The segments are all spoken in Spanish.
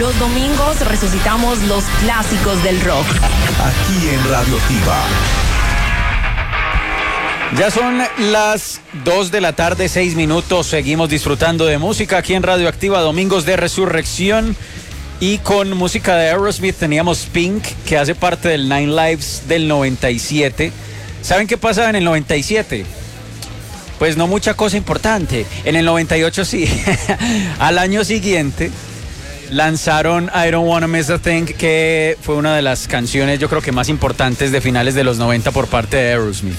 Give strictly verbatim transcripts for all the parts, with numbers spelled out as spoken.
Los domingos resucitamos los clásicos del rock. Aquí en Radioactiva. Ya son las dos de la tarde, seis minutos. Seguimos disfrutando de música aquí en Radioactiva, Domingos de Resurrección. Y con música de Aerosmith teníamos Pink, que hace parte del Nine Lives del noventa y siete. ¿Saben qué pasaba en el noventa y siete? Pues no mucha cosa importante. En el noventa y ocho sí. Al año siguiente lanzaron I Don't Wanna Miss a Thing, que fue una de las canciones yo creo que más importantes de finales de los noventa por parte de Aerosmith.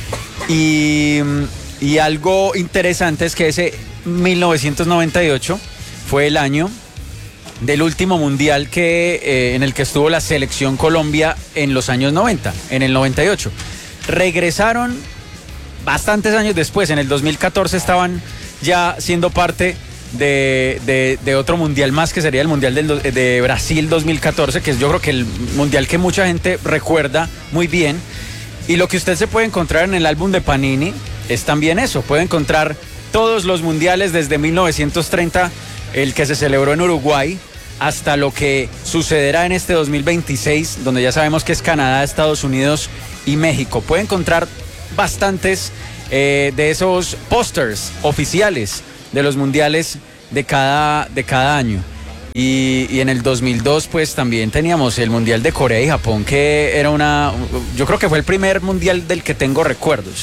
Y, y algo interesante es que ese mil novecientos noventa y ocho fue el año del último mundial que, eh, en el que estuvo la selección Colombia en los años noventa, en el noventa y ocho. Regresaron bastantes años después, en el dos mil catorce estaban ya siendo parte de, de, de otro mundial más, que sería el mundial del, de Brasil dos mil catorce, que es yo creo que el mundial que mucha gente recuerda muy bien. Y lo que usted se puede encontrar en el álbum de Panini es también eso, puede encontrar todos los mundiales desde mil novecientos treinta, el que se celebró en Uruguay, hasta lo que sucederá en este dos mil veintiséis, donde ya sabemos que es Canadá, Estados Unidos y México. Puede encontrar bastantes eh, de esos pósters oficiales de los mundiales de cada, de cada año. Y, y en el dos mil dos pues también teníamos el mundial de Corea y Japón, que era una, yo creo que fue el primer mundial del que tengo recuerdos.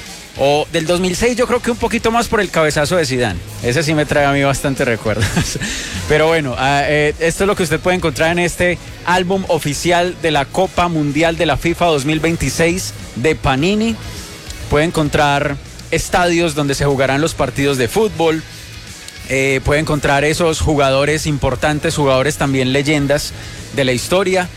O del dos mil seis yo creo que un poquito más por el cabezazo de Zidane. Ese sí me trae a mí bastante recuerdos. Pero bueno, eh, esto es lo que usted puede encontrar en este álbum oficial de la Copa Mundial de la FIFA dos mil veintiséis de Panini. Puede encontrar estadios donde se jugarán los partidos de fútbol. Eh, puede encontrar esos jugadores importantes, jugadores también leyendas de la historia.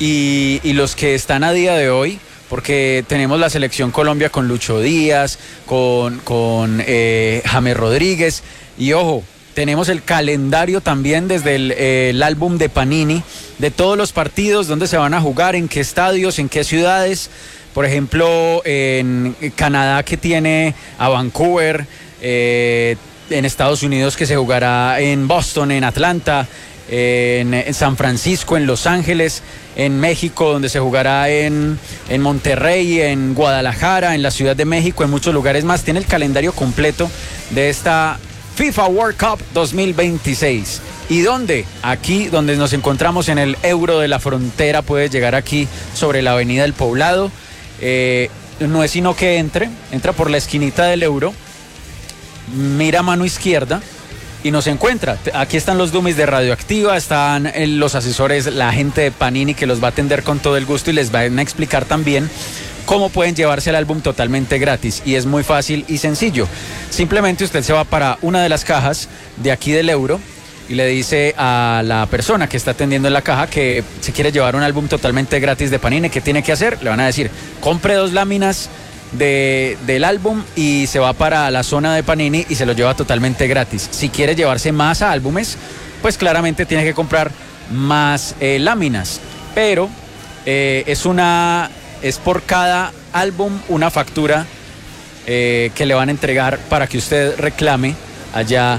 Y, y los que están a día de hoy, porque tenemos la selección Colombia con Lucho Díaz, con, con eh, James Rodríguez, y ojo, tenemos el calendario también desde el, eh, el álbum de Panini, de todos los partidos, dónde se van a jugar, en qué estadios, en qué ciudades. Por ejemplo, en Canadá, que tiene a Vancouver, eh, en Estados Unidos, que se jugará en Boston, en Atlanta, En, en San Francisco, en Los Ángeles, en México, donde se jugará en, en Monterrey, en Guadalajara, en la Ciudad de México, en muchos lugares más. Tiene el calendario completo de esta FIFA World Cup dos mil veintiséis. ¿Y dónde? Aquí, donde nos encontramos en el Euro de la Frontera. Puede llegar aquí sobre la Avenida del Poblado. Eh, no es sino que entre, entra por la esquinita del Euro, mira a mano izquierda y nos encuentra. Aquí están los dummies de Radioactiva, están los asesores, la gente de Panini, que los va a atender con todo el gusto y les van a explicar también cómo pueden llevarse el álbum totalmente gratis. Y es muy fácil y sencillo. Simplemente usted se va para una de las cajas de aquí del Euro y le dice a la persona que está atendiendo en la caja que se quiere llevar un álbum totalmente gratis de Panini. ¿Qué tiene que hacer? Le van a decir, compre dos láminas De, del álbum y se va para la zona de Panini y se lo lleva totalmente gratis. Si quiere llevarse más álbumes, pues claramente tiene que comprar más eh, láminas, pero eh, es una es por cada álbum una factura eh, que le van a entregar para que usted reclame allá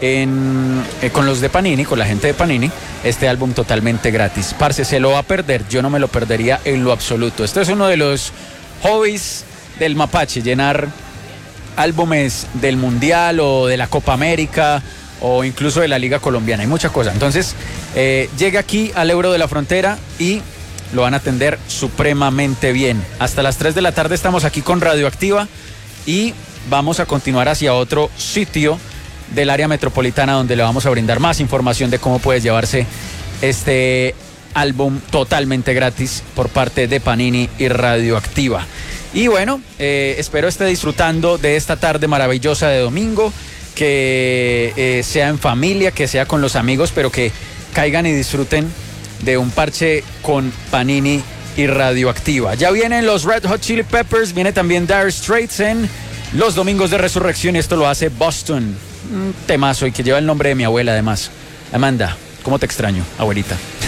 en, eh, con los de Panini, con la gente de Panini, este álbum totalmente gratis. Parce, se lo va a perder, yo no me lo perdería en lo absoluto. Esto es uno de los hobbies del mapache, llenar álbumes del Mundial o de la Copa América o incluso de la Liga Colombiana. Hay mucha cosa. Entonces, eh, llega aquí al Euro de la Frontera y lo van a atender supremamente bien. Hasta las tres de la tarde estamos aquí con Radioactiva y vamos a continuar hacia otro sitio del área metropolitana donde le vamos a brindar más información de cómo puedes llevarse este álbum totalmente gratis por parte de Panini y Radioactiva. Y bueno, eh, espero esté disfrutando de esta tarde maravillosa de domingo, que eh, sea en familia, que sea con los amigos, pero que caigan y disfruten de un parche con Panini y Radioactiva. Ya vienen los Red Hot Chili Peppers, viene también Dire Straits en los Domingos de Resurrección, y esto lo hace Boston. Un temazo y que lleva el nombre de mi abuela además. Amanda, ¿cómo te extraño, abuelita?